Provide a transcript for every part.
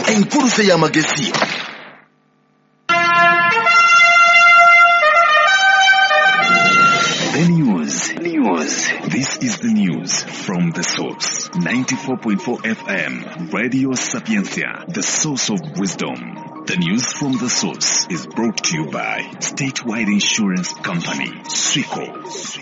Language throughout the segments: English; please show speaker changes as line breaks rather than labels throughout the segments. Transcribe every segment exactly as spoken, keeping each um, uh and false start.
enkuru se yamagesi.
The news. News. This is the news from The Source. ninety-four point four F M. Radio Sapiencia. The source of wisdom. The news from The Source is brought to you by Statewide Insurance Company, Swico.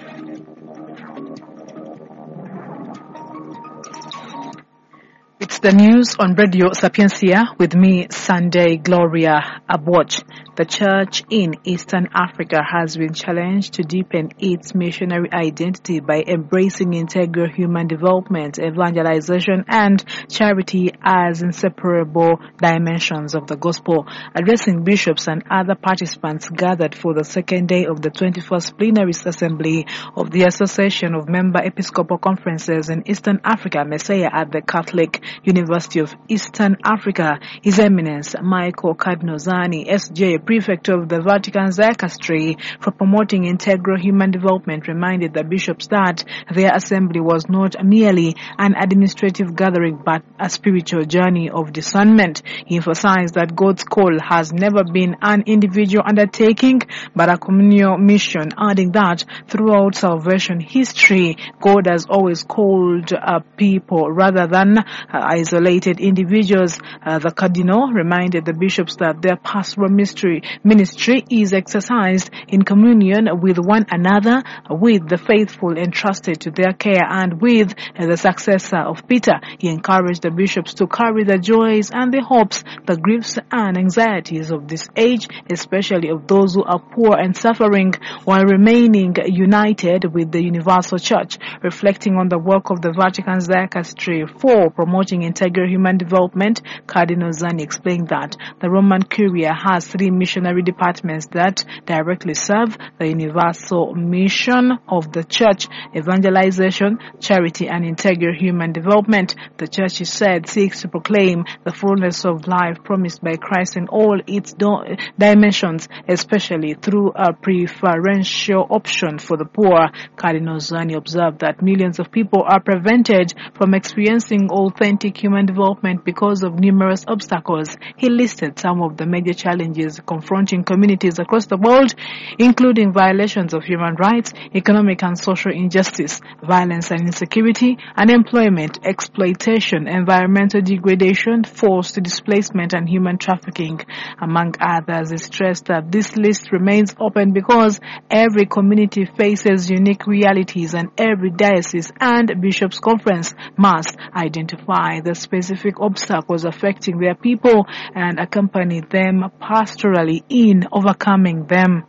It's the news on Radio Sapiencia with me, Sunday Gloria Abwatch. The church in Eastern Africa has been challenged to deepen its missionary identity by embracing integral human development, evangelization, and charity as inseparable dimensions of the gospel. Addressing bishops and other participants gathered for the second day of the twenty-first Plenary Assembly of the Association of Member Episcopal Conferences in Eastern Africa, Messiah, at the Catholic University of Eastern Africa, His Eminence Michael Cardinal Zani, S J, Prefect of the Vatican's Dicastery for Promoting Integral Human Development, reminded the bishops that their assembly was not merely an administrative gathering but a spiritual journey of discernment. He emphasized that God's call has never been an individual undertaking but a communal mission, adding that throughout salvation history, God has always called uh, people rather than uh, isolated individuals. Uh, the Cardinal reminded the bishops that their pastoral ministry ministry is exercised in communion with one another, with the faithful entrusted to their care, and with uh, the successor of Peter. He encouraged the bishops to carry the joys and the hopes, the griefs and anxieties of this age, especially of those who are poor and suffering, while remaining united with the universal church. Reflecting on the work of the Vatican's Dicastery for promoting integral human development, Cardinal Zani explained that the Roman Curia has three missionary departments that directly serve the universal mission of the church: evangelization, charity, and integral human development. The church, he said, seeks to proclaim the fullness of life promised by Christ in all its do- dimensions, especially through a preferential option for the poor. Cardinal Zani observed that millions of people are prevented from experiencing authentic human development because of numerous obstacles. He listed some of the major challenges confronting communities across the world, including violations of human rights, economic and social injustice, violence and insecurity, unemployment, exploitation, environmental degradation, forced displacement, and human trafficking, among others. He stressed that this list remains open because every community faces unique realities, and every diocese and bishops' conference must identify the specific obstacles affecting their people and accompany them pastorally in overcoming them.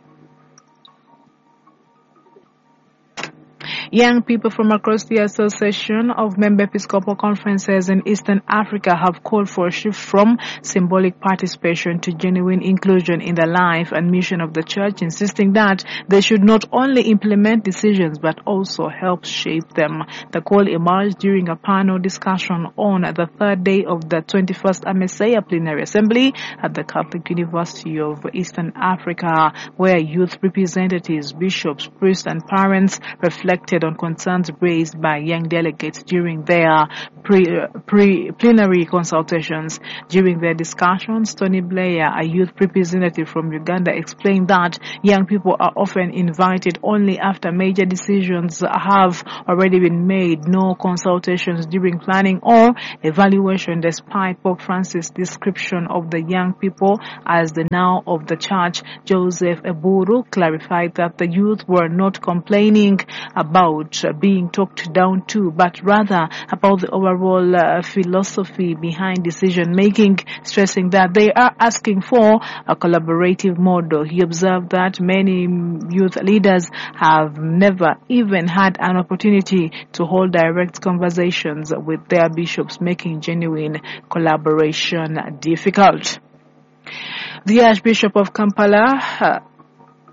Young people from across the Association of Member Episcopal Conferences in Eastern Africa have called for a shift from symbolic participation to genuine inclusion in the life and mission of the church, insisting that they should not only implement decisions but also help shape them. The call emerged during a panel discussion on the third day of the twenty-first AMESEA Plenary Assembly at the Catholic University of Eastern Africa, where youth representatives, bishops, priests, and parents reflected on concerns raised by young delegates during their pre, pre plenary consultations. During their discussions, Tony Blair, a youth representative from Uganda, explained that young people are often invited only after major decisions have already been made, no consultations during planning or evaluation, despite Pope Francis' description of the young people as the now of the church. Joseph Eburu clarified that the youth were not complaining about being talked down to, but rather about the overall uh, philosophy behind decision making, stressing that they are asking for a collaborative model. He observed that many youth leaders have never even had an opportunity to hold direct conversations with their bishops, making genuine collaboration difficult. The Archbishop of Kampala uh,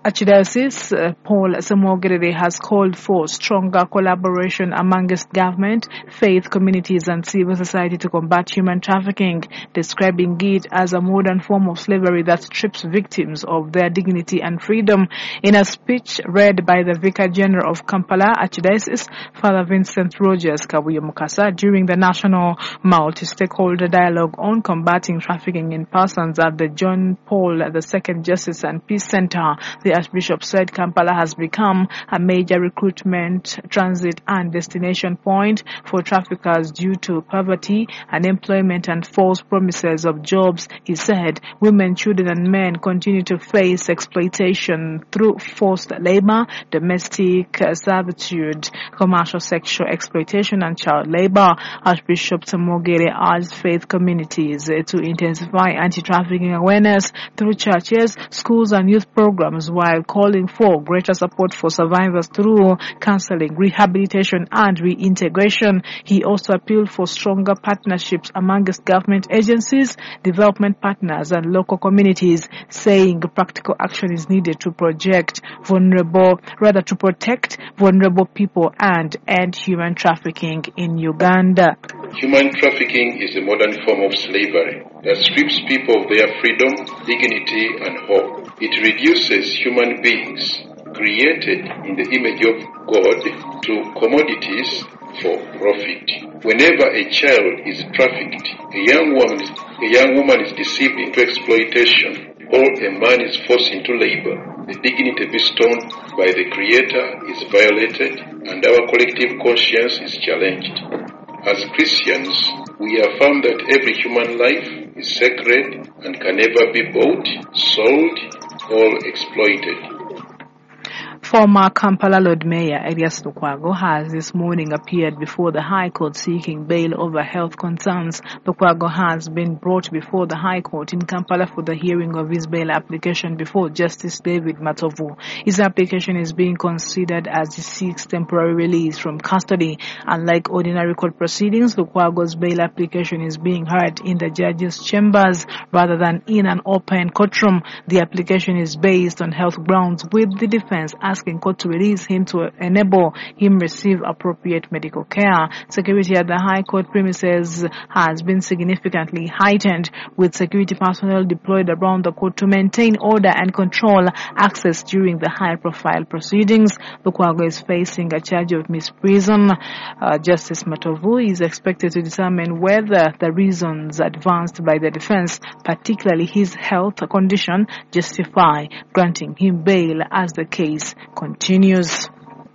Archdiocese uh, Paul Samogere has called for stronger collaboration amongst government, faith communities and civil society to combat human trafficking, describing it as a modern form of slavery that strips victims of their dignity and freedom. In a speech read by the Vicar General of Kampala Archdiocese, Father Vincent Rogers Kabuye Mukasa, during the National Multi-Stakeholder Dialogue on Combating Trafficking in Persons at the John Paul the Second Justice and Peace Center, the Archbishop said Kampala has become a major recruitment, transit and destination point for traffickers due to poverty, unemployment and false promises of jobs. He said women, children and men continue to face exploitation through forced labor, domestic servitude, commercial sexual exploitation and child labor. Archbishop Samogere urged faith communities to intensify anti-trafficking awareness through churches, schools and youth programs, while calling for greater support for survivors through counseling, rehabilitation and reintegration. He also appealed for stronger partnerships amongst government agencies, development partners and local communities, saying practical action is needed to project vulnerable, rather to protect vulnerable people and end human trafficking in Uganda.
Human trafficking is a modern form of slavery that strips people of their freedom, dignity and hope. It reduces human beings created in the image of God to commodities for profit. Whenever a child is trafficked, a young woman is, a young woman is deceived into exploitation, or a man is forced into labor, the dignity bestowed by the Creator is violated and our collective conscience is challenged. As Christians, we have found that every human life is sacred and can never be bought, sold, or exploited.
Former Kampala Lord Mayor Elias Lukwago has this morning appeared before the High Court seeking bail over health concerns. Lukwago has been brought before the High Court in Kampala for the hearing of his bail application before Justice David Matovu. His application is being considered as he seeks temporary release from custody. Unlike ordinary court proceedings, Lukwago's bail application is being heard in the judge's chambers rather than in an open courtroom. The application is based on health grounds, with the defense asking court to release him to enable him receive appropriate medical care. Security at the High Court premises has been significantly heightened, with security personnel deployed around the court to maintain order and control access during the high-profile proceedings. Lukwago is facing a charge of misprision. Uh, Justice Matovu is expected to determine whether the reasons advanced by the defense, particularly his health condition, justify granting him bail as the case continues.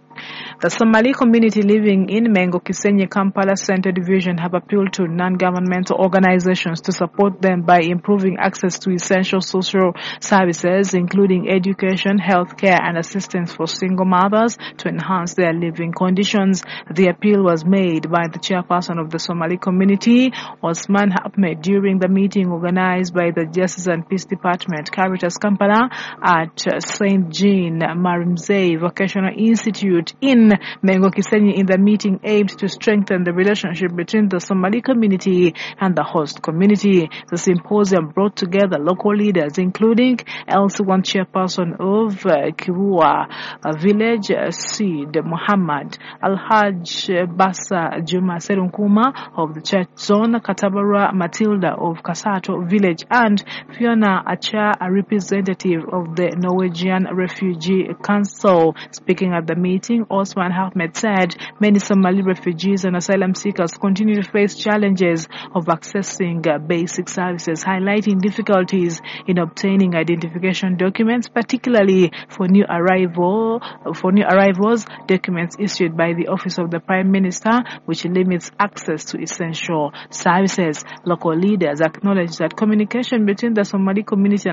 The Somali community living in Mengo Kisenyi Kampala Center Division have appealed to non-governmental organizations to support them by improving access to essential social services, including education, healthcare, and assistance for single mothers to enhance their living conditions. The appeal was made by the chairperson of the Somali community, Osman Ahmed, during the meeting organized by the Justice and Peace Department, Caritas Kampala, at Saint Jean Marimzee Vocational Institute in Mengo Kisenyi. In the meeting aimed to strengthen the relationship between the Somali community and the host community. The symposium brought together local leaders, including L C one chairperson of uh, Kiwua uh, village, uh, Sid Muhammad, Al-Hajj Bassa Juma Serunkuma of the church zone, Katabara Matilda of Kasato village, and Fiona Acha, a representative of the Norwegian Refugee Council. Speaking at the meeting, Osman Ahmed said many Somali refugees and asylum seekers continue to face challenges of accessing uh, basic services, highlighting difficulties in obtaining identification documents, particularly for new arrival for new arrivals, documents issued by the Office of the Prime Minister, which limits access to essential services. Local leaders acknowledge that communication between the Somali community and